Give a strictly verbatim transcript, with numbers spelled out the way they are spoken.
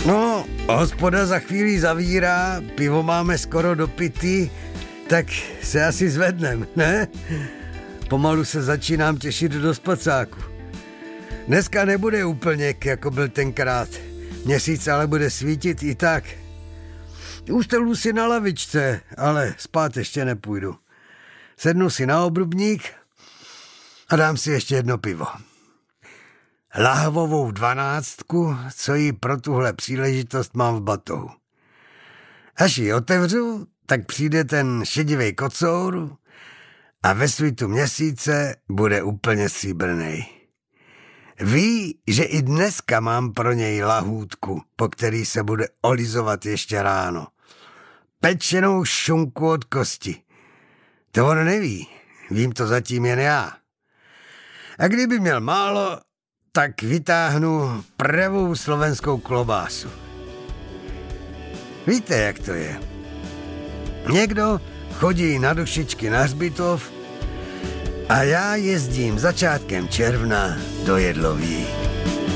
No, hospoda za chvíli zavírá, pivo máme skoro dopitý, tak se asi zvednem, ne? Pomalu se začínám těšit do spacáku. Dneska nebude úplně, jako byl tenkrát. Měsíc ale bude svítit i tak. Ustelu si na lavičce, ale spát ještě nepůjdu. Sednu si na obrubník a dám si ještě jedno pivo. Lahvovou dvanáctku, co ji pro tuhle příležitost mám v batohu. Až ji otevřu, tak přijde ten šedivej kocour a ve svitu měsíce bude úplně stříbrnej. Ví, že i dneska mám pro něj lahůdku, po který se bude olizovat ještě ráno. Pečenou šunku od kosti. To on neví, vím to zatím jen já. A kdyby měl málo, tak vytáhnu pravou slovenskou klobásu. Víte, jak to je? Někdo chodí na dušičky na hřbitov a já jezdím začátkem června do Jedloví.